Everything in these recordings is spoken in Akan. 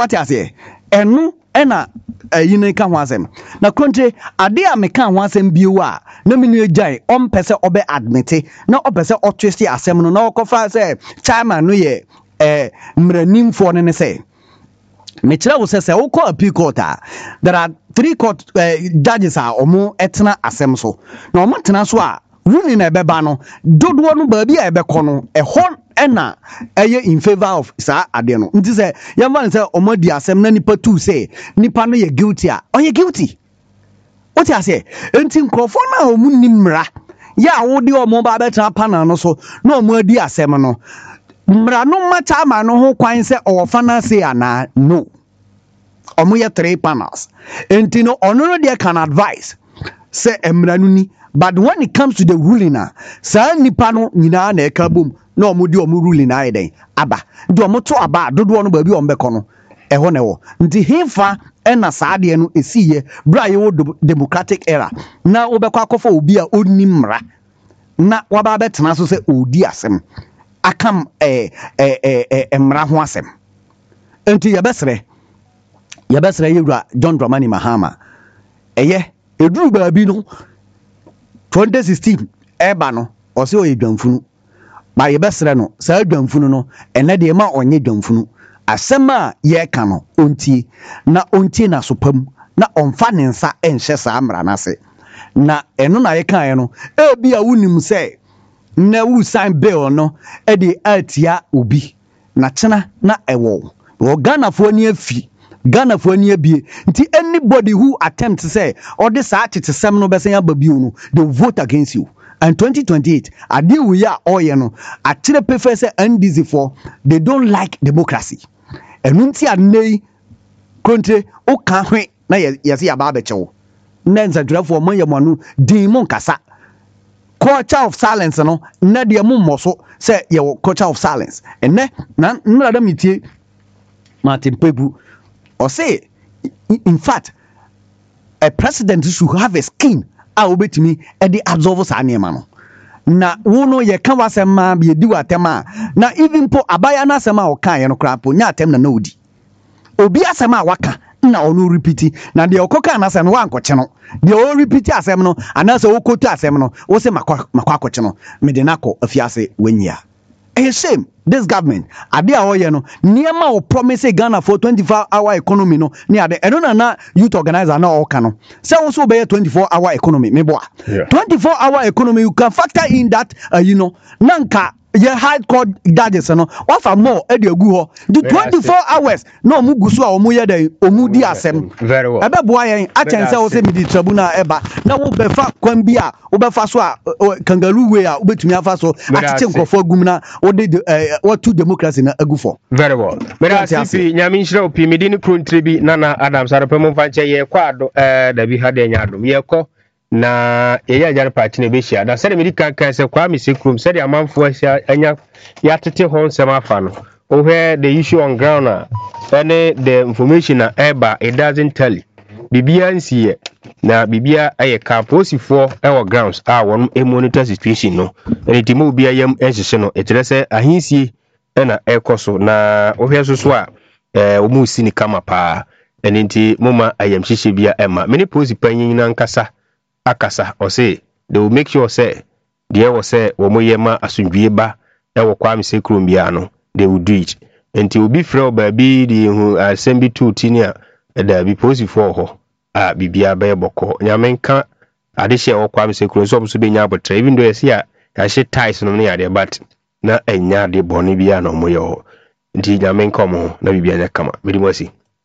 what I say enu ena yine ka ho asem na kontre ade a meka ho asem biwa na menu ejai ompese obe admit na opese otwese asem no na okofa say chairman no ye mranimfo ne say me kira wo say wo appeal court there are 3 court judges are omo etena asem so na omo tena so a ruling na ebeba no dodo no ba bi a ebekọ no ehon ena eye in favor of sa ade no nti say yamma say omo di asem na nipa tu say nipa no ye guilty a onye guilty what you say enti nkrofo na omu nimra ya wo di omo ba betena panel no so na omo adi asem no mra no macha ma no ho kwan say owofa na say ana no omo ye 3 panels enti no ono no dey can advise say emra no ni. But when it comes to the ruling sa nipa no nyina na ekabom na omudi omu ruling na eden aba ndi omoto aba dodo no ba bi ombeko no eho na wo nti hefa ena saade no esiye bra ye wo democratic era na obekọ akofo obi a onni mra na waba betena so se odi asem akam mra ho asem nti yebesre yewura John Dramani Mahama eduru ba bi no 2016 eba no ose o yedwamfunu ba ye besere no sa adwamfunu no ene de ma onye dwamfunu asema ye ka no ontie na sopam na onfa ne nsa enhye sa amra na se na eno na ye kan ye no ebi a wunim se na wu sign bill no e de atia obi na chena na ewo wo Ghana fo ni afi Ghana for any be anybody who attempts to say or this artist some no besen babiu they vote against you. And 2028 I deal we are all you know at the prefer say NDC for they don't like democracy. And unti anei country o kan hwe na yesi aba be chewo. Na nzadra for man yamanu demon kasa. Culture of silence no na de mo so say your culture of silence. And na nra da mitie Martin Pebu or say, in fact, a president should have a skin. I will bet me at the absorbers animal. Na uno ye can't was a man be do at tema. Na even po abayana sama or kind crap, nyatem na nodi. Obia sama waka, na onu repeat. Na the okoka and as and one cochano. The all repeat as semino, and as a okota semino, or say maquacochano, medenako, if ya say when ya. A shame. This government, Adia Oyeno, Niama or promise Ghana for 24-hour economy no near the Edona youth organizer now or cano. So also be a 24-hour economy, maybe 24-hour economy. You can factor in that Nanka. Yeah, high court judges no. What for more? Eddie Guho. The 24 hours. No mugusu or muya de omudi asem. Very well. Ebe boy, I can say also me the tribunal eba. Na wo be fa kwambia, wo be fa so kangaroo way a obetumi afa so atete nkofo gumna wo de what to democracy na agufo. Very well. Mera CP nyame nhira opi medini krontre bi Nana Adams arapemu fanche ye kwado da bi hade nyadom ye ko na eya ajare party na behia da sɛ me kan sɛ kwa me sekrum sɛ de amanfo anya ya tete ho nsɛm afa no where the issue on ground any the information na eba it doesn't tell you bibia nsiye na bibia ayeka posifo ewo grounds won monitor situation no enitimo bibia yam enhyehe no etere sɛ ahinsie na ekoso na ohwe so a omu sini kama pa eniti moma ayam hyehye bia ema meni posi panyin na nkasa akasa or say they will make sure say there was say womoyema asundwie ba ewo kwa me sekrum bia no they will do it until be free baby the who assembly two tinia da be posi for ho bibia ba eboko nyamenka ade hye wo kwa me sekrum so so be nya abotra even though yes ya hye ties no ya de but na enya de boni bia no moyo nti nyamenka mo na bibia nya kama bidi mosi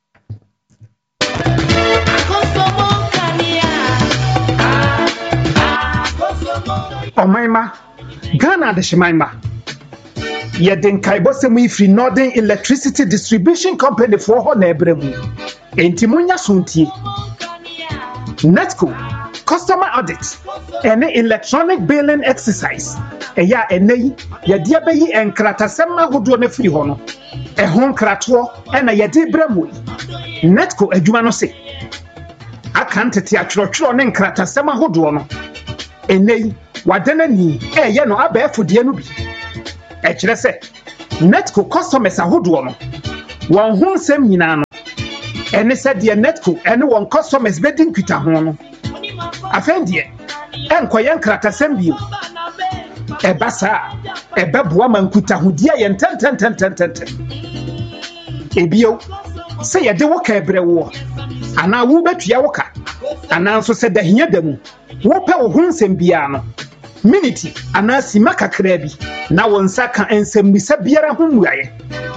Omaima Ghana de Shimaima Yeden Kaibosemu ifri Northern Electricity Distribution Company for ho na ebremu enti munya suntie Netco customer audit and electronic billing exercise eya enei yede abayi enkratasem ahodo na firi ho no ehon krato na yede bremu Netco adwuma no se akantete atworotworo ne nkratasem ahodo no enei wadana ni ye no abafodie no bi e kire se Netco customers ahodo no won ho nsem nyina no ɛne sɛ deɛ netco ɛne wɔn customers bɛdi nkita ho no afɛn deɛ ɛnkɔyɛ nkratasɛm bio ɛba saa ɛbɛboa ma nkitahodie yɛ ntɛntɛntɛntɛntɛntɛn ebio sɛ yɛde wo ka ɛbrɛ wo anaa wo bɛtua wo ka anaa nso sɛ dahia da mu wopɛ wo ho nsɛm biara no minute anaa sima kakra bi na wo nsa ka nsɛmmisa biara ho mmuaeɛ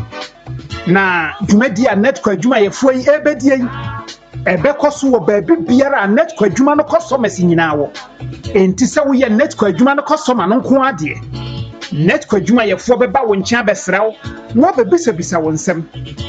na dwumadi a netco adwumayɛfoɔ yi ɛbɛdie yi ɛbɛkɔ so wɔ baabi biara a netco adwuma no customers nyinaa wɔ enti sɛ woyɛ netco adwuma no customer no nko adeɛ netco adwumayɛfoɔ bɛba wo nkyɛn abɛsrɛ wo na wɔbɛbisabisa wo nsɛm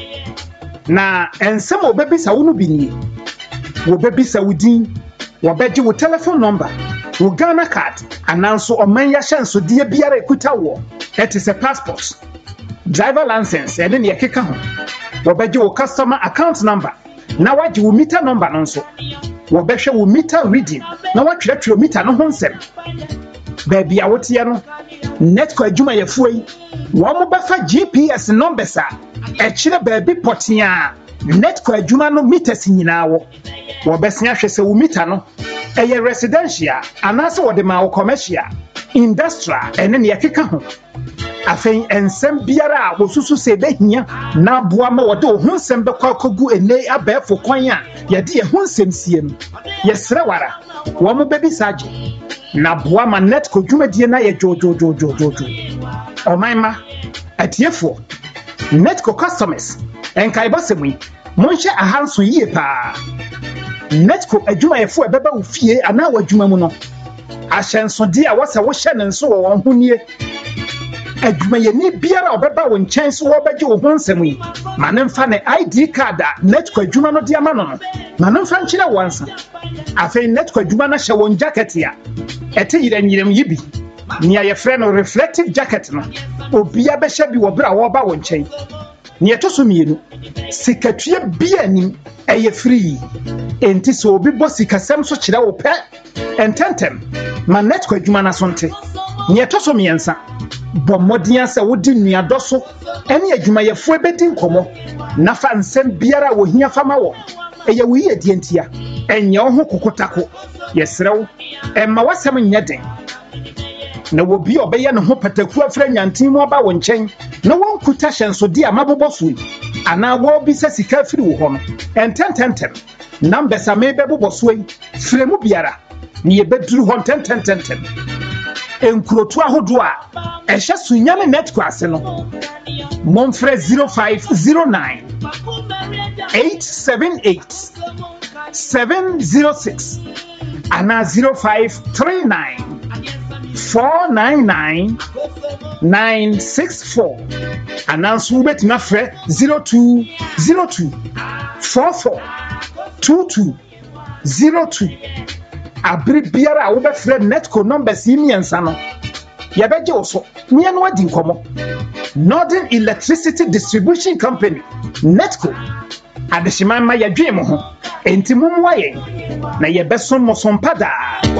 na nsɛm a wɔbɛbisa wo no bi nie wɔbɛbisa wo din wɔbɛgye wo telephone number wo Ghana card ananso ɔman yɛhyɛnsodeɛ biara ekuta wɔ ɛte sɛ passport driver license ɛne ne yɛkeka ho wɔbɛgye wo customer account number na wagye wo meter number no nso wɔbɛhwɛ wo meter reading na watwerɛtwerɛ meter no ho nsɛm baabi a woteɛ no netco adwumayɛfoɔ yi wɔn mo bɛfa GPS numbers a ɛkyerɛ baabi pɔtee a netco adwuma no meters nyinaa wɔ wɔbɛsen ahwɛ sɛ wo meter no ɛyɛ residential anaasɛ wɔde ma wo commercial industrial ɛne ne yɛkeka ho afei nsɛm biara a wɔsusu sɛ ɛbɛhia na aboa ma wɔde wo ho nsɛm bɛkɔ akɔgu ene abɛɛfo kwan a yɛde yɛ ho nsɛm sie mu yɛsrɛ wara wɔn mo bɛbisa agye na boa ma netco dwumadie na yɛ dwoodwoodwoodwoodwo ɔman ma atiefoɔ netco customers ɛnkaebɔsɛm yi monhyɛ ahanso yie paa netco adwumayɛfoɔ ɛbɛba wo fie anaa w'adwuma mu no ahyɛnsode a wɔsɛ wohyɛ ne nso wɔ wɔn ho nie adwumayɛni biara a ɔbɛba wo nkyɛn so wɔbɛgye wo ho nsɛm yi ma ne mfa ne ID card a netco adwuma no de ama no no ma ne mfa nkyerɛ wɔn nsa afei netco adwuma no hyɛ wɔn jacket a ɛte yirɛnyirɛm yi bi nea yɛfrɛ no reflective jacket no obia bɛhyɛ bi wɔ bere a wɔba wo nkyɛn nea ɛtɔ so mmienu sikatua bia anim ɛyɛ free enti sɛ obi bɔ sikasɛm so kyerɛ wo pɛ ɛntɛntɛm ma netco adwuma no so nte nea ɛtɔ so mmiɛnsa bɔ mmɔden sɛ wodi nnuadɔ so ɛne adwumayɛfoɔ bɛdi nkɔmmɔ na fa nsɛm biara a wɔhia fama wɔ ɛyɛ wo yie die ntia ɛnyɛ wo ho kokotako yɛsrɛ wo ɛmma w'asɛm nyɛ den na wobi ɔbɛyɛ ne ho pataku afra nyanten mu aba wo nkyɛn na wɔnkuta hyɛnsode a mabobɔ so yi anaa wɔbisa sika afiri wo hɔ no ɛntɛntɛntɛm numbers a mebɛbobɔ so yi frɛ mu biara ne yɛbɛduru hɔ ntɛntɛntɛntɛm enkurotu ahodoɔ a ɛhyɛ sunyane netco ase no momfrɛ 0509 878 706 anaa 0539 499 964 ananso wobɛtumi afrɛ 0202 44 2202 abere biara a wobɛfrɛ netco numbers yi mmiɛnsa no yɛbɛgye wo so neɛ no adi nkɔmmɔ Northern Electricity Distribution Company netco adehyeman ma yɛdwee mo ho enti mommoa yɛn na yɛbɛsom mo so mpa daa